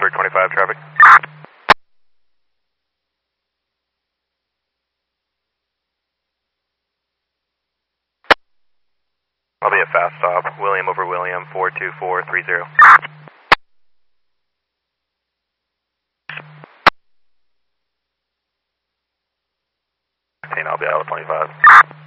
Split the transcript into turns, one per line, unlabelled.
Pittsburgh 25 traffic. I'll be a fast stop. William over William, 42430. I'll be out of 25.